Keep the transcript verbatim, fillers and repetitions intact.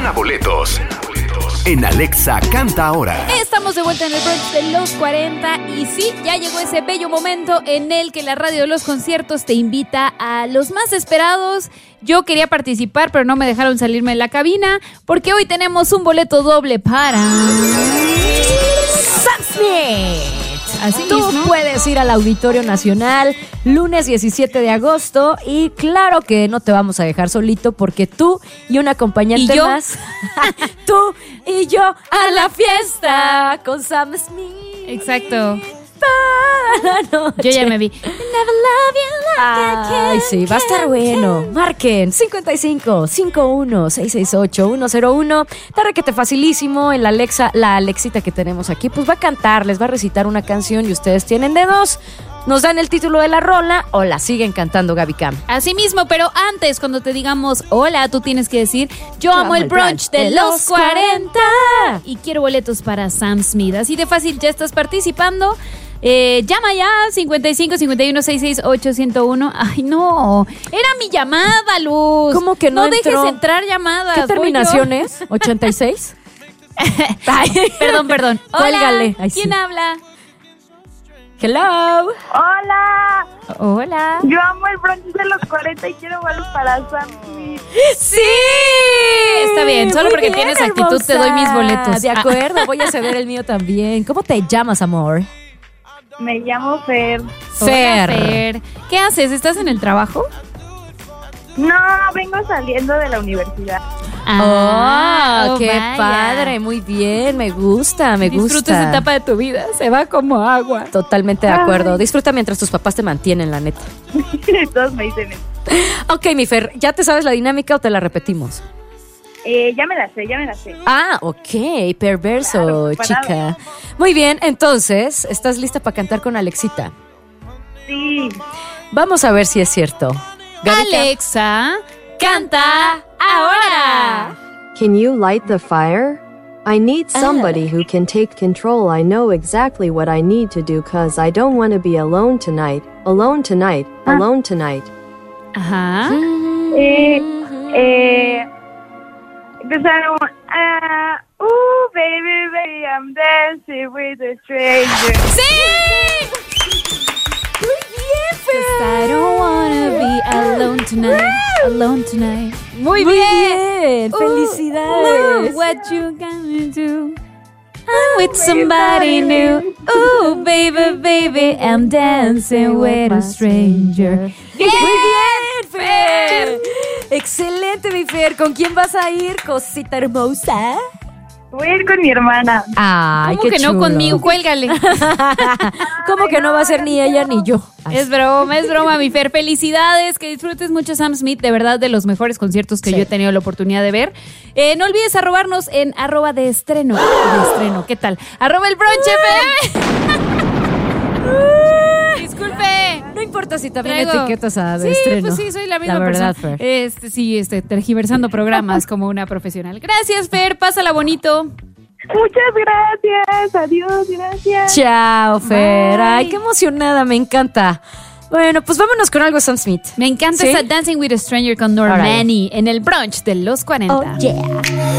Gana boletos en Alexa Canta Ahora. Estamos de vuelta en el brunch de los cuarenta y sí, ya llegó ese bello momento en el que la radio de los conciertos te invita a los más esperados. Yo quería participar, pero no me dejaron salirme de la cabina porque hoy tenemos un boleto doble para Sam Smith. Así Tú mismo. puedes ir al Auditorio Nacional lunes diecisiete de agosto y claro que no te vamos a dejar solito porque tú y un acompañante ¿Y yo? más, tú y yo a la fiesta con Sam Smith. Exacto. Para la noche. Yo ya me vi. Ay, sí, va a estar bueno. Marquen cincuenta y cinco, cincuenta y uno, seiscientos sesenta y ocho, ciento uno. Está requete facilísimo. En la Alexa, la Alexita que tenemos aquí, pues va a cantar, les va a recitar una canción y ustedes tienen de dos. Nos dan el título de la rola o la siguen cantando, Gaby Cam. Así mismo, pero antes, cuando te digamos hola, tú tienes que decir yo amo el brunch de los cuarenta y quiero boletos para Sam Smith. Así de fácil, ya estás participando. Eh, llama ya, cincuenta y cinco, cincuenta y uno, seiscientos sesenta y ocho, ciento uno. Ay, no, era mi llamada, Luz. ¿Cómo que no No entró? dejes entrar llamadas. ¿Qué voy yo. terminación es? ¿ochenta y seis? Ay, perdón, perdón. Cuélgale. Hola, Ay, sí. ¿quién habla? Hello. Hola, Hola. yo amo el brunch de los cuarenta y quiero boletos para Sam Smith. ¡Sí! Está bien, solo Muy porque bien, tienes actitud te doy mis hermosa. boletos. De acuerdo, voy a ceder el mío también. ¿Cómo te llamas, amor? Me llamo Fer. Hola, Fer. ¿Qué haces? ¿Estás en el trabajo? No, vengo saliendo de la universidad. Ah, qué vaya. padre, muy bien, me gusta, me Disfruta gusta. esa etapa de tu vida, se va como agua. Totalmente de acuerdo. Ay. Disfruta mientras tus papás te mantienen, la neta. Todos me dicen eso. Ok, mi Fer, ¿ya te sabes la dinámica o te la repetimos? Eh, ya me la sé, ya me la sé. Ah, ok, perverso, Claro, preparado. chica. Muy bien, entonces, ¿estás lista para cantar con Alexita? Sí. Vamos a ver si es cierto. Gaby, Alexa, canta ahora. Can you light the fire? I need somebody who can take control. I know exactly what I need to do cause I don't want to be alone tonight. Alone tonight. Alone tonight. Ajá. Eh, eh, empezaron. Ah, ooh, baby, baby, I'm dancing with a stranger. ¡Sí! Muy bien, Fer. I don't wanna be alone tonight. Alone tonight. Muy, Muy bien. bien, felicidades. Ooh, what you gonna do? I'm with somebody new. Ooh, baby, baby, I'm dancing with a stranger. Muy bien, Fer. Excelente, mi Fer. ¿Con quién vas a ir, cosita hermosa? Voy a ir con mi hermana. Ay, ¿Cómo qué que no chulo. conmigo? Cuélgale. ¿Cómo que no va a ser ni ella ni yo? Es broma, es broma, mi Fer. Felicidades, que disfrutes mucho Sam Smith, de verdad, de los mejores conciertos que Sí. yo he tenido la oportunidad de ver. Eh, no olvides arrobarnos en arroba de estreno. De estreno, ¿qué tal? Arroba el brunch, F M. Disculpe. No importa si también Traigo- etiquetas a de sí, estreno. pues sí, soy la misma verdad, persona. Fer. Este, sí, este, tergiversando programas como una profesional. Gracias, Fer, pásala bonito. Muchas gracias. Adiós, gracias. Chao, Fer. Bye. Ay, qué emocionada, me encanta. Bueno, pues vámonos con algo de Sam Smith. Me encanta ¿Sí? esa Dancing with a Stranger con Normani en el brunch de los cuarenta. Oh, yeah.